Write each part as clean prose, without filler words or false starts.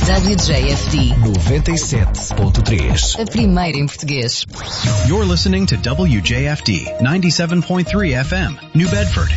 WJFD 97.3. A primeira em português. You're listening to WJFD 97.3 FM, New Bedford.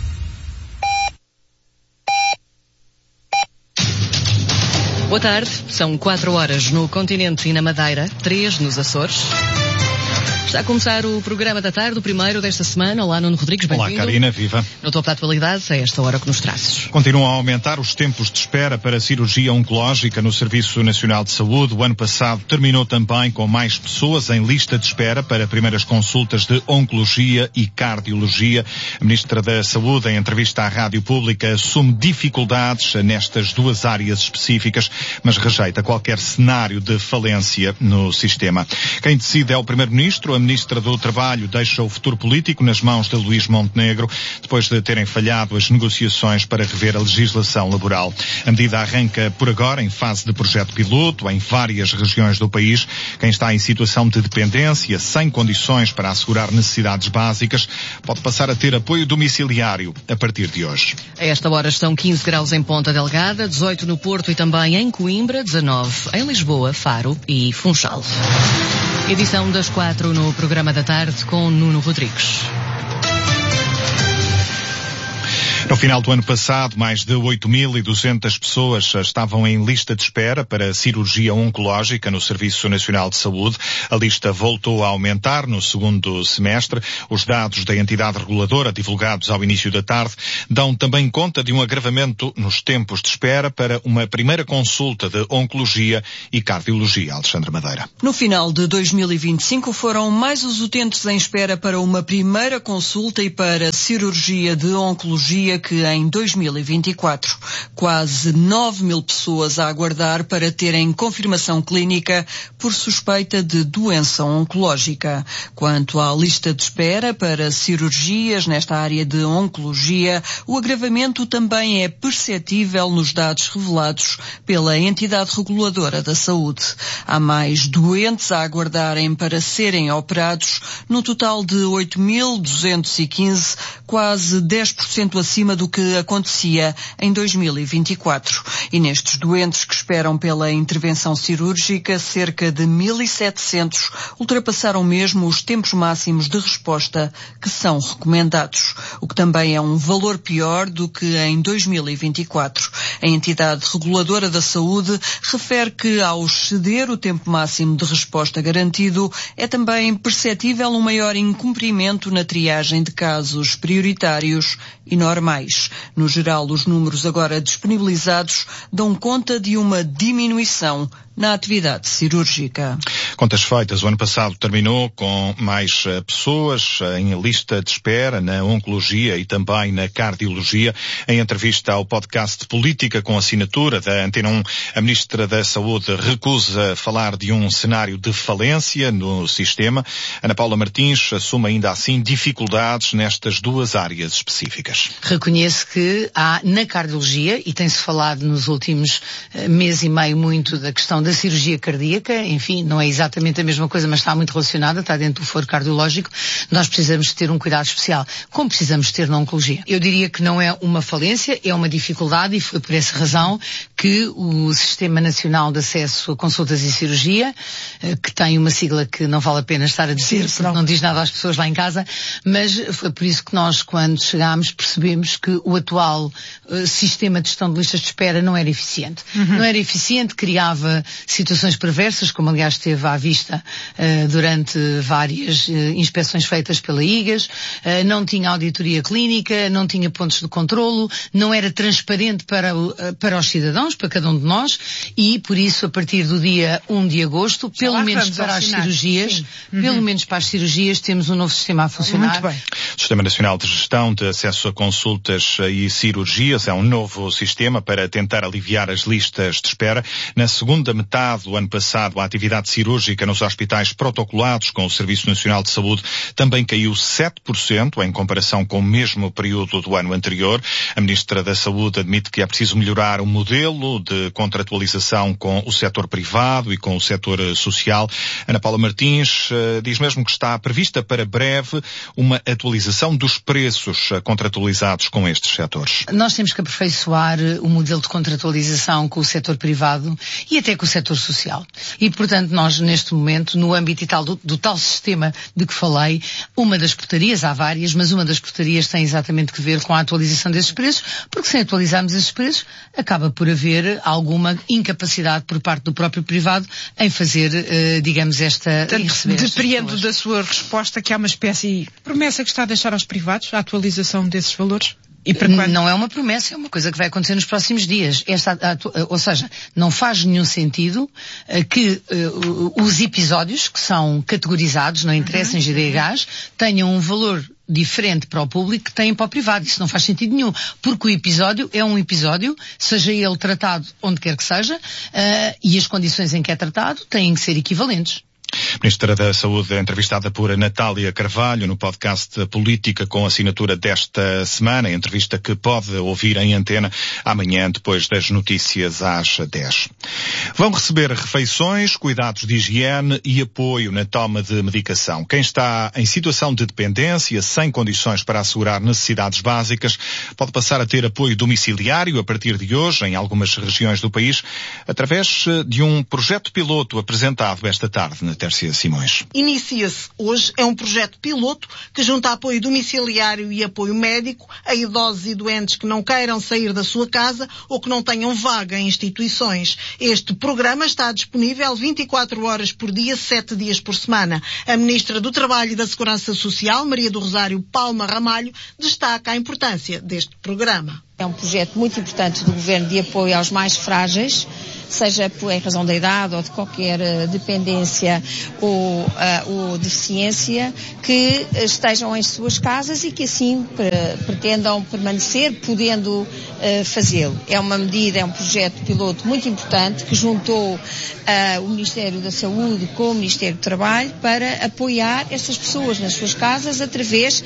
Boa tarde, são 4 horas no continente e na Madeira, 3 nos Açores. Está a começar o programa da tarde, o primeiro desta semana. Olá, Nuno Rodrigues, bem-vindo. Olá, Karina, viva. No topo da atualidade, é esta hora que nos trazes. Continuam a aumentar os tempos de espera para cirurgia oncológica no Serviço Nacional de Saúde. O ano passado terminou também com mais pessoas em lista de espera para primeiras consultas de oncologia e cardiologia. A Ministra da Saúde, em entrevista à Rádio Pública, assume dificuldades nestas duas áreas específicas, mas rejeita qualquer cenário de falência no sistema. Quem decide é o Primeiro-Ministro. A Ministra do Trabalho deixa o futuro político nas mãos de Luís Montenegro, depois de terem falhado as negociações para rever a legislação laboral. A medida arranca por agora em fase de projeto piloto em várias regiões do país. Quem está em situação de dependência, sem condições para assegurar necessidades básicas, pode passar a ter apoio domiciliário a partir de hoje. A esta hora estão 15 graus em Ponta Delgada, 18 no Porto e também em Coimbra, 19 em Lisboa, Faro e Funchal. Edição das 4 no programa da tarde com Nuno Rodrigues. No final do ano passado, mais de 8.200 pessoas estavam em lista de espera para cirurgia oncológica no Serviço Nacional de Saúde. A lista voltou a aumentar no segundo semestre. Os dados da entidade reguladora, divulgados ao início da tarde, dão também conta de um agravamento nos tempos de espera para uma primeira consulta de oncologia e cardiologia. Alexandre Madeira. No final de 2025, foram mais os utentes em espera para uma primeira consulta e para cirurgia de oncologia que em 2024. Quase 9.000 pessoas a aguardar para terem confirmação clínica por suspeita de doença oncológica. Quanto à lista de espera para cirurgias nesta área de oncologia, o agravamento também é perceptível nos dados revelados pela entidade reguladora da saúde. Há mais doentes a aguardarem para serem operados, no total de 8.215, quase 10% acima do que acontecia em 2024. E nestes doentes que esperam pela intervenção cirúrgica, cerca de 1.700 ultrapassaram mesmo os tempos máximos de resposta que são recomendados, o que também é um valor pior do que em 2024. A entidade reguladora da saúde refere que, ao exceder o tempo máximo de resposta garantido, é também perceptível um maior incumprimento na triagem de casos prioritários e normais. No geral, os números agora disponibilizados dão conta de uma diminuição na atividade cirúrgica. Contas feitas, o ano passado terminou com mais pessoas em lista de espera na oncologia e também na cardiologia. Em entrevista ao podcast Política com assinatura da Antena 1, a Ministra da Saúde recusa falar de um cenário de falência no sistema. Ana Paula Martins assume ainda assim dificuldades nestas duas áreas específicas. Reconheço que há na cardiologia, e tem-se falado nos últimos mês e meio muito da questão da cirurgia cardíaca, enfim, não é exatamente a mesma coisa, mas está muito relacionada, está dentro do foro cardiológico. Nós precisamos ter um cuidado especial, como precisamos ter na oncologia. Eu diria que não é uma falência, é uma dificuldade, e foi por essa razão que o Sistema Nacional de Acesso a Consultas e Cirurgia, que tem uma sigla que não vale a pena estar a dizer, porque não diz nada às pessoas lá em casa, mas foi por isso que nós, quando chegámos, percebemos que o atual sistema de gestão de listas de espera não era eficiente. Não era eficiente, criava situações perversas, como aliás esteve à vista durante várias inspeções feitas pela IGAS, não tinha auditoria clínica, não tinha pontos de controlo, não era transparente para os cidadãos, para cada um de nós, e por isso, a partir do dia 1 de agosto, pelo menos para as cirurgias, pelo menos para as cirurgias, temos um novo sistema a funcionar. Muito bem. O Sistema Nacional de Gestão de Acesso a Consultas e Cirurgias é um novo sistema para tentar aliviar as listas de espera. Na segunda metade do ano passado, a atividade cirúrgica nos hospitais protocolados com o Serviço Nacional de Saúde também caiu 7% em comparação com o mesmo período do ano anterior. A Ministra da Saúde admite que é preciso melhorar o modelo de contratualização com o setor privado e com o setor social. Ana Paula Martins diz mesmo que está prevista para breve uma atualização dos preços contratualizados com estes setores. Nós temos que aperfeiçoar o modelo de contratualização com o setor privado e até com o setor social. E, portanto, nós, neste momento, no âmbito do tal sistema de que falei, uma das portarias, há várias, mas uma das portarias tem exatamente que ver com a atualização desses preços, porque se atualizarmos esses preços, acaba por haver alguma incapacidade por parte do próprio privado em fazer, digamos, em receber. Depreendo da sua resposta que há uma espécie de promessa que está a deixar aos privados a atualização desses valores? E para quando? Não é uma promessa, é uma coisa que vai acontecer nos próximos dias. Ou seja, não faz nenhum sentido que os episódios que são categorizados, não interessa em GDHs, tenham um valor diferente para o público que têm para o privado. Isso não faz sentido nenhum, porque o episódio é um episódio, seja ele tratado onde quer que seja, e as condições em que é tratado têm que ser equivalentes. Ministra da Saúde, entrevistada por Natália Carvalho no podcast Política com assinatura desta semana, entrevista que pode ouvir em antena amanhã depois das notícias às 10. Vão receber refeições, cuidados de higiene e apoio na toma de medicação. Quem está em situação de dependência, sem condições para assegurar necessidades básicas, pode passar a ter apoio domiciliário a partir de hoje em algumas regiões do país, através de um projeto piloto apresentado esta tarde na Tércia Simões. Inicia-se hoje, é um projeto piloto que junta apoio domiciliário e apoio médico a idosos e doentes que não queiram sair da sua casa ou que não tenham vaga em instituições. Este programa está disponível 24 horas por dia, 7 dias por semana. A Ministra do Trabalho e da Segurança Social, Maria do Rosário Palma Ramalho, destaca a importância deste programa. É um projeto muito importante do Governo de apoio aos mais frágeis, seja em razão da idade ou de qualquer dependência ou deficiência, que estejam em suas casas e que assim pretendam permanecer podendo fazê-lo. É uma medida, é um projeto piloto muito importante que juntou o Ministério da Saúde com o Ministério do Trabalho para apoiar essas pessoas nas suas casas através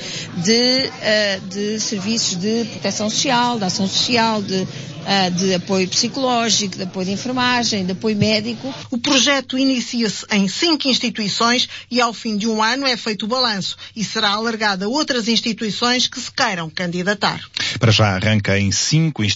de serviços de proteção social, de ação social, de apoio psicológico, de apoio de enfermagem, de apoio médico. O projeto inicia-se em 5 instituições e ao fim de um ano é feito o balanço e será alargado a outras instituições que se queiram candidatar. Para já arranca em 5 instituições.